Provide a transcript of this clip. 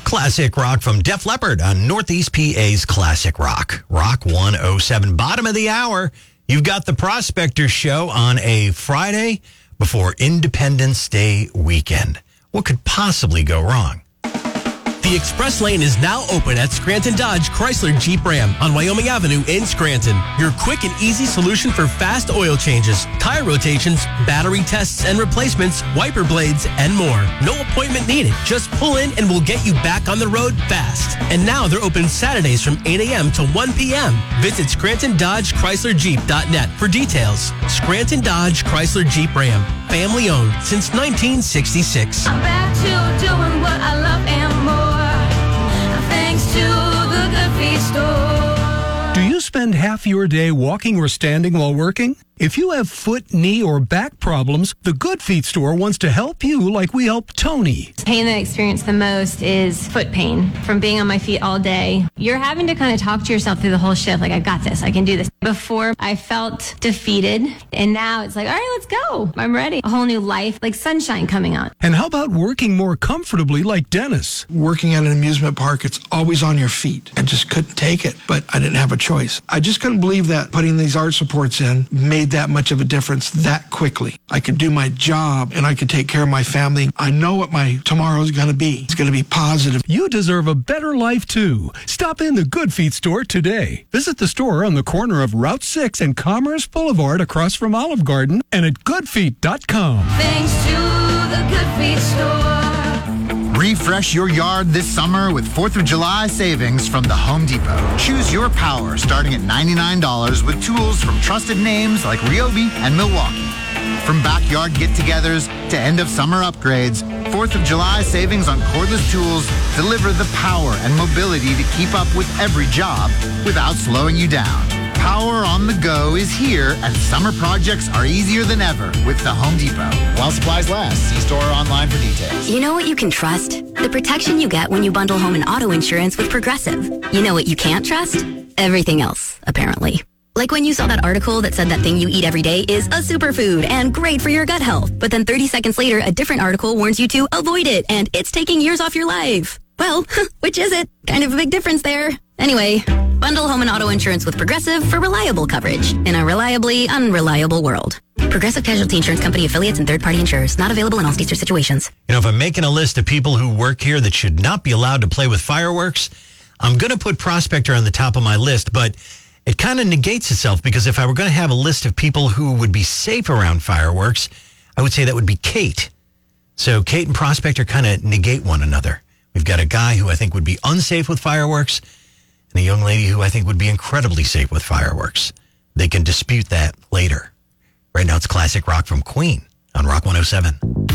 Classic rock from Def Leppard on Northeast PA's Classic Rock. Rock 107. Bottom of the hour. You've got the Prospector Show on a Friday before Independence Day weekend. What could possibly go wrong? The Express Lane is now open at Scranton Dodge Chrysler Jeep Ram on Wyoming Avenue in Scranton. Your quick and easy solution for fast oil changes, tire rotations, battery tests and replacements, wiper blades, and more. No appointment needed. Just pull in and we'll get you back on the road fast. And now they're open Saturdays from 8 a.m. to 1 p.m. Visit ScrantonDodgeChryslerJeep.net for details. Scranton Dodge Chrysler Jeep Ram. Family owned since 1966. I'm back to doing what I love and more. Thanks to the Good Feet Store. Do you spend half your day walking or standing while working? If you have foot, knee, or back problems, the Good Feet Store wants to help you like we help Tony. The pain that I experience the most is foot pain from being on my feet all day. You're having to kind of talk to yourself through the whole shift, like, I got this, I can do this. Before, I felt defeated, and now it's like, all right, let's go. I'm ready. A whole new life, like sunshine coming out. And how about working more comfortably like Dennis? Working at an amusement park, it's always on your feet. I just couldn't take it, but I didn't have a choice. I just couldn't believe that putting these arch supports in made that much of a difference that quickly. I could do my job and I could take care of my family. I know what my tomorrow is going to be. It's going to be positive. You deserve a better life too. Stop in the Good Feet Store today. Visit the store on the corner of Route 6 and Commerce Boulevard across from Olive Garden and at goodfeet.com. Thanks to the Good Feet Store. Refresh your yard this summer with 4th of July savings from the Home Depot. Choose your power starting at $99 with tools from trusted names like Ryobi and Milwaukee. From backyard get-togethers to end-of-summer upgrades, 4th of July savings on cordless tools deliver the power and mobility to keep up with every job without slowing you down. Power on the go is here, and summer projects are easier than ever with the Home Depot. While supplies last, see store or online for details. You know what you can trust? The protection you get when you bundle home and auto insurance with Progressive. You know what you can't trust? Everything else, apparently. Like when you saw that article that said that thing you eat every day is a superfood and great for your gut health. But then 30 seconds later, a different article warns you to avoid it, and it's taking years off your life. Well, which is it? Kind of a big difference there. Anyway, bundle home and auto insurance with Progressive for reliable coverage in a reliably unreliable world. Progressive Casualty Insurance Company affiliates and third-party insurers. Not available in all states or situations. You know, if I'm making a list of people who work here that should not be allowed to play with fireworks, I'm going to put Prospector on the top of my list, but it kind of negates itself because if I were going to have a list of people who would be safe around fireworks, I would say that would be Kate. So Kate and Prospector kind of negate one another. We've got a guy who I think would be unsafe with fireworks and a young lady who I think would be incredibly safe with fireworks. They can dispute that later. Right now it's classic rock from Queen on Rock 107.